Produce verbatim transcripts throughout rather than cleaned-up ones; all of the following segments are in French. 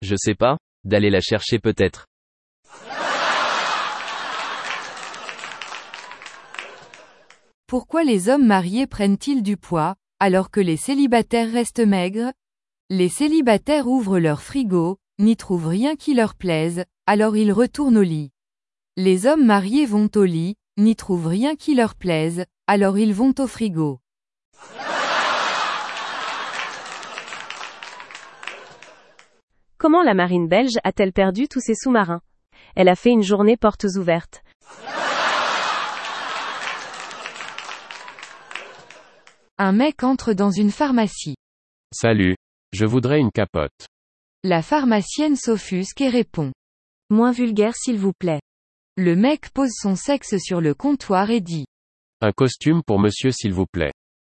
Je sais pas, d'aller la chercher peut-être. Pourquoi les hommes mariés prennent-ils du poids, alors que les célibataires restent maigres? Les célibataires ouvrent leur frigo, n'y trouvent rien qui leur plaise, alors ils retournent au lit. Les hommes mariés vont au lit, n'y trouvent rien qui leur plaise, alors ils vont au frigo. Comment la marine belge a-t-elle perdu tous ses sous-marins? Elle a fait une journée portes ouvertes. Un mec entre dans une pharmacie. Salut. Je voudrais une capote. La pharmacienne s'offusque et répond. Moins vulgaire s'il vous plaît. Le mec pose son sexe sur le comptoir et dit. Un costume pour monsieur s'il vous plaît.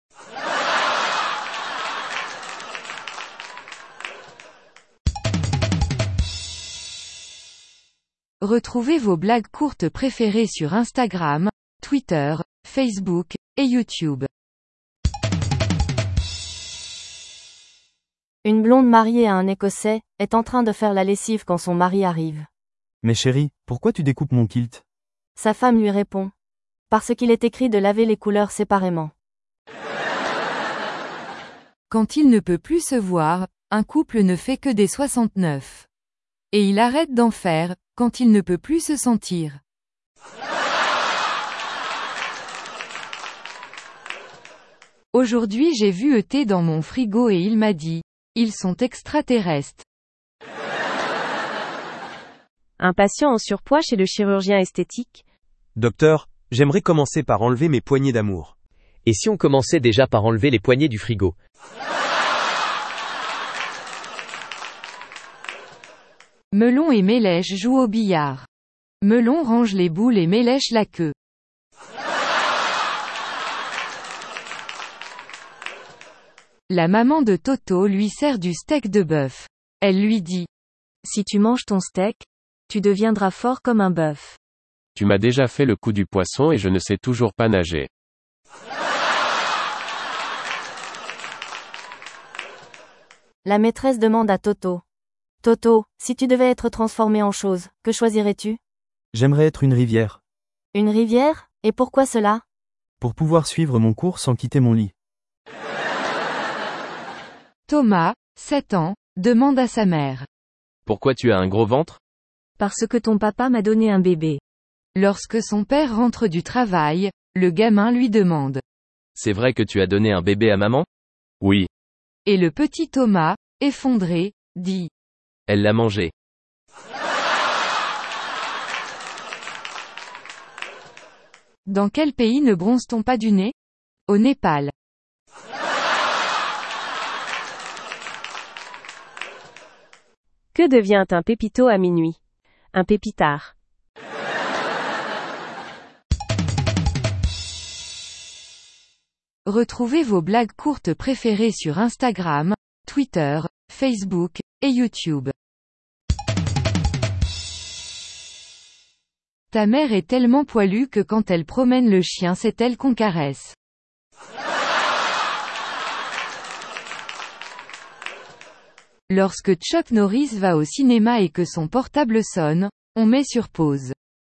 Retrouvez vos blagues courtes préférées sur Instagram, Twitter, Facebook, et YouTube. Une blonde mariée à un Écossais, est en train de faire la lessive quand son mari arrive. Mais chérie, pourquoi tu découpes mon kilt? Sa femme lui répond. Parce qu'il est écrit de laver les couleurs séparément. Quand il ne peut plus se voir, un couple ne fait que des soixante-neuf. Et il arrête d'en faire, quand il ne peut plus se sentir. Aujourd'hui j'ai vu E T dans mon frigo et il m'a dit. Ils sont extraterrestres. Un patient en surpoids chez le chirurgien esthétique. Docteur, j'aimerais commencer par enlever mes poignées d'amour. Et si on commençait déjà par enlever les poignées du frigo? Melon et Mélèche jouent au billard. Melon range les boules et Mélèche la queue. La maman de Toto lui sert du steak de bœuf. Elle lui dit. Si tu manges ton steak, tu deviendras fort comme un bœuf. Tu m'as déjà fait le coup du poisson et je ne sais toujours pas nager. La maîtresse demande à Toto. Toto, si tu devais être transformé en chose, que choisirais-tu? J'aimerais être une rivière. Une rivière? Et pourquoi cela? Pour pouvoir suivre mon cours sans quitter mon lit. Thomas, sept ans, demande à sa mère. Pourquoi tu as un gros ventre? Parce que ton papa m'a donné un bébé. Lorsque son père rentre du travail, le gamin lui demande. C'est vrai que tu as donné un bébé à maman? Oui. Et le petit Thomas, effondré, dit. Elle l'a mangé. Dans quel pays ne bronze-t-on pas du nez? Au Népal. Que devient un pépito à minuit? Un pépitard. Retrouvez vos blagues courtes préférées sur Instagram, Twitter, Facebook, et YouTube. Ta mère est tellement poilue que quand elle promène le chien c'est elle qu'on caresse. Lorsque Chuck Norris va au cinéma et que son portable sonne, on met sur pause.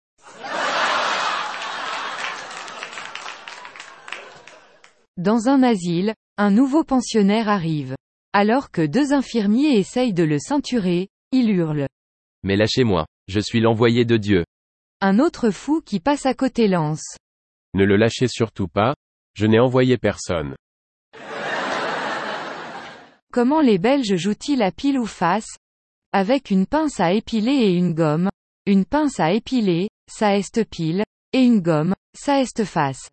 Dans un asile, un nouveau pensionnaire arrive. Alors que deux infirmiers essayent de le ceinturer, il hurle. Mais lâchez-moi, je suis l'envoyé de Dieu. Un autre fou qui passe à côté lance. Ne le lâchez surtout pas, je n'ai envoyé personne. Comment les Belges jouent-ils à pile ou face? Avec une pince à épiler et une gomme. Une pince à épiler, ça est pile, et une gomme, ça est face.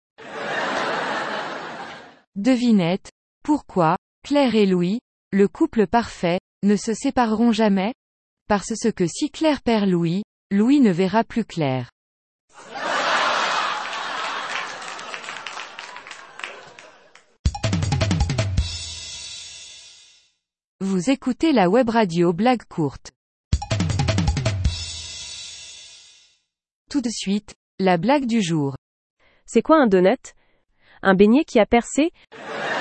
Devinette. Pourquoi, Claire et Louis, le couple parfait, ne se sépareront jamais? Parce que si Claire perd Louis, Louis ne verra plus Claire. Vous écoutez la web radio Blague courte. Tout de suite, la blague du jour. C'est quoi un donut? Un beignet qui a percé?